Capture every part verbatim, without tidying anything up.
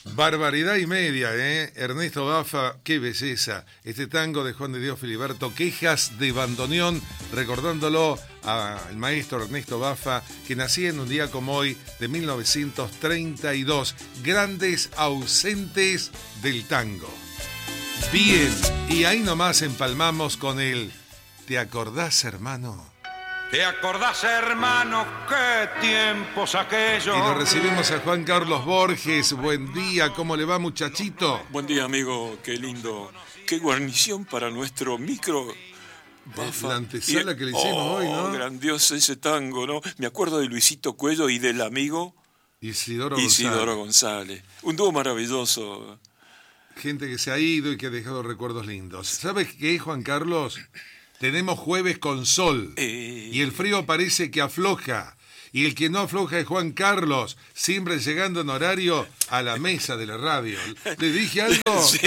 Barbaridad y media, ¿eh? Ernesto Baffa, qué belleza. Este tango de Juan de Dios Filiberto, Quejas de Bandoneón, recordándolo al maestro Ernesto Baffa, que nacía en un día como hoy de mil novecientos treinta y dos. Grandes ausentes del tango. Bien, y ahí nomás empalmamos con el ¿te acordás, hermano? ¿Te acordás, hermano, qué tiempos aquellos? Y lo recibimos a Juan Carlos Borges. Buen día, ¿cómo le va, muchachito? Buen día, amigo, qué lindo. Qué guarnición para nuestro micro. Baffa. La antesala y, que le hicimos oh, hoy, ¿no? Grandioso ese tango, ¿no? Me acuerdo de Luisito Cuello y del amigo Isidoro, Isidoro González. González. Un dúo maravilloso. Gente que se ha ido y que ha dejado recuerdos lindos. ¿Sabes qué, Juan Carlos? Tenemos jueves con sol eh... y el frío parece que afloja. Y el que no afloja es Juan Carlos, siempre llegando en horario a la mesa de la radio. ¿Le dije algo? Sí,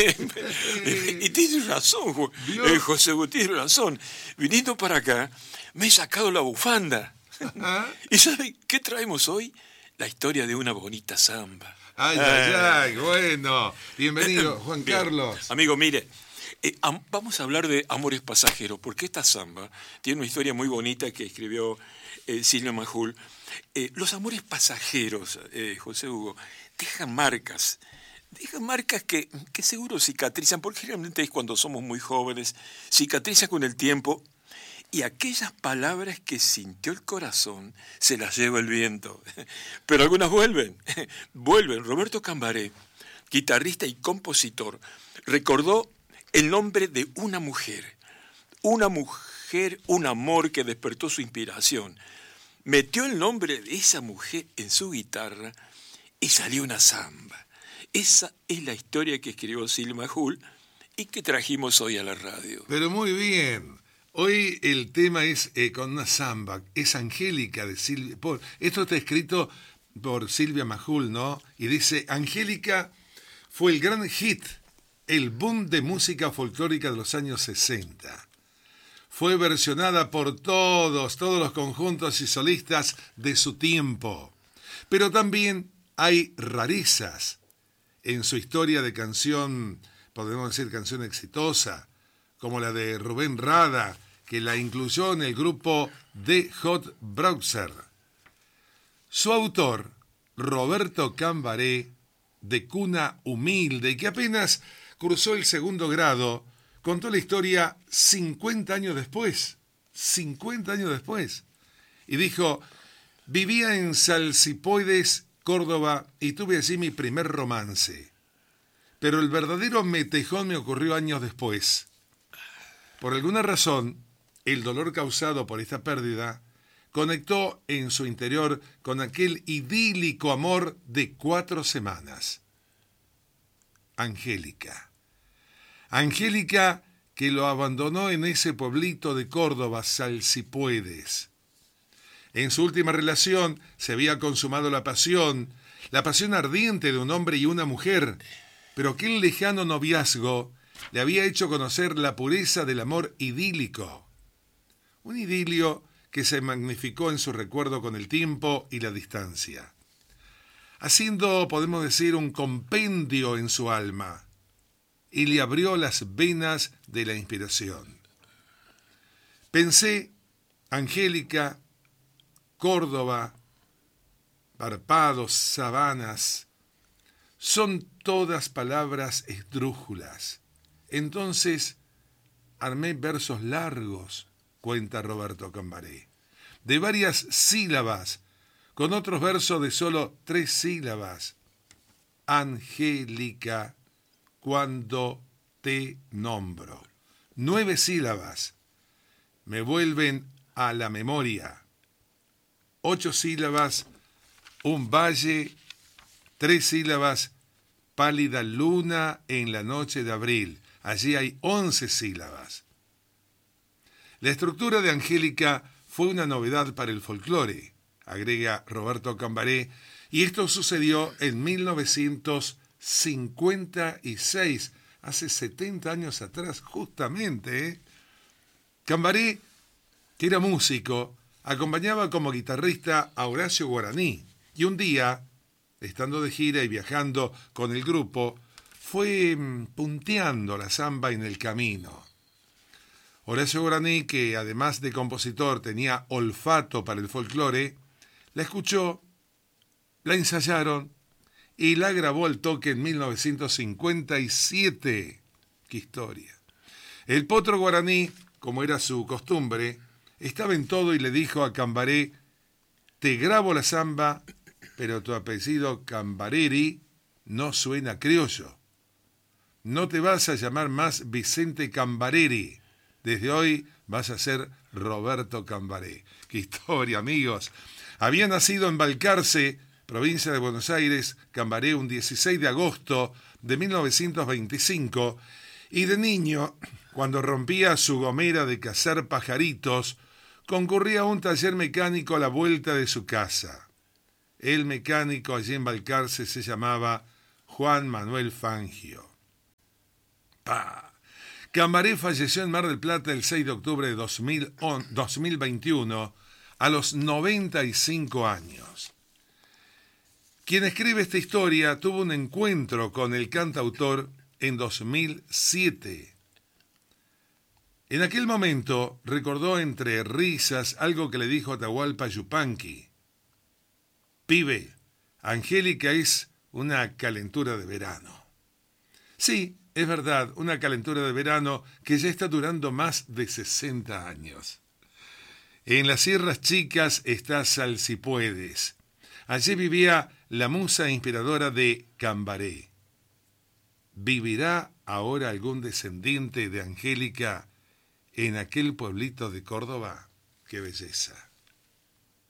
y tiene razón, eh, José Gutiérrez, tiene razón. Viniendo para acá, me he sacado la bufanda. ¿Ah? ¿Y sabe qué traemos hoy? La historia de una bonita samba. Ay, ay, ay, bueno. Bienvenido, Juan Bien. Carlos. Amigo, mire. Eh, am, vamos a hablar de Amores Pasajeros, porque esta samba tiene una historia muy bonita que escribió eh, Silvia Majul. Eh, los amores pasajeros, eh, José Hugo, dejan marcas, dejan marcas que, que seguro cicatrizan, porque realmente es cuando somos muy jóvenes, cicatrizan con el tiempo, y aquellas palabras que sintió el corazón se las lleva el viento. Pero algunas vuelven, vuelven. Roberto Cambaré, guitarrista y compositor, recordó el nombre de una mujer, una mujer, un amor que despertó su inspiración. Metió el nombre de esa mujer en su guitarra y salió una samba. Esa es la historia que escribió Silvia Majul y que trajimos hoy a la radio. Pero muy bien. Hoy el tema es eh, con una samba. Es Angélica de Silvia. Por, esto está escrito por Silvia Majul, ¿no? Y dice, Angélica fue el gran hit, el boom de música folclórica de los años sesenta. Fue versionada por todos, todos los conjuntos y solistas de su tiempo. Pero también hay rarezas en su historia de canción, podemos decir canción exitosa, como la de Rubén Rada, que la incluyó en el grupo The Hot Browser. Su autor, Roberto Cambaré, de cuna humilde y que apenas cursó el segundo grado, contó la historia cincuenta años después, cincuenta años después, y dijo, vivía en Salsipoides, Córdoba, y tuve allí mi primer romance, pero el verdadero metejón me ocurrió años después. Por alguna razón, el dolor causado por esta pérdida conectó en su interior con aquel idílico amor de cuatro semanas. Angélica. Angélica que lo abandonó en ese pueblito de Córdoba, Salsipuedes. En su última relación se había consumado la pasión, la pasión ardiente de un hombre y una mujer, pero aquel lejano noviazgo le había hecho conocer la pureza del amor idílico. Un idilio que se magnificó en su recuerdo con el tiempo y la distancia, haciendo, podemos decir, un compendio en su alma, y le abrió las venas de la inspiración. Pensé, Angélica, Córdoba, párpados, sabanas, son todas palabras esdrújulas. Entonces armé versos largos, cuenta Roberto Cambaré, de varias sílabas, con otros versos de solo tres sílabas. Angélica, cuando te nombro. Nueve sílabas me vuelven a la memoria. Ocho sílabas, un valle. Tres sílabas, pálida luna en la noche de abril. Allí hay once sílabas. La estructura de Angélica fue una novedad para el folclore, agrega Roberto Cambaré, y esto sucedió en mil novecientos cincuenta y seis, hace setenta años atrás, justamente. ¿eh? Cambaré, que era músico, acompañaba como guitarrista a Horacio Guaraní, y un día, estando de gira y viajando con el grupo, fue punteando la samba en el camino. Horacio Guaraní, que además de compositor tenía olfato para el folclore, la escuchó, la ensayaron y la grabó al toque en mil novecientos cincuenta y siete. ¡Qué historia! El Potro Guaraní, como era su costumbre, estaba en todo y le dijo a Cambaré: te grabo la samba, pero tu apellido Cambareri no suena criollo. No te vas a llamar más Vicente Cambareri. Desde hoy vas a ser Roberto Cambaré. ¡Qué historia, amigos! Había nacido en Balcarce, provincia de Buenos Aires, Cambaré, un dieciséis de agosto de mil novecientos veinticinco, y de niño, cuando rompía su gomera de cazar pajaritos, concurría a un taller mecánico a la vuelta de su casa. El mecánico allí en Balcarce se llamaba Juan Manuel Fangio. ¡Pah! Cambaré falleció en Mar del Plata el seis de octubre de dos mil veintiuno a los noventa y cinco años. Quien escribe esta historia tuvo un encuentro con el cantautor en dos mil siete. En aquel momento recordó entre risas algo que le dijo Atahualpa Yupanqui: pibe, Angélica es una calentura de verano. Sí, es verdad, una calentura de verano que ya está durando más de sesenta años. En las Sierras Chicas está Sal Si Puedes. Allí vivía la musa inspiradora de Cambaré. ¿Vivirá ahora algún descendiente de Angélica en aquel pueblito de Córdoba? ¡Qué belleza!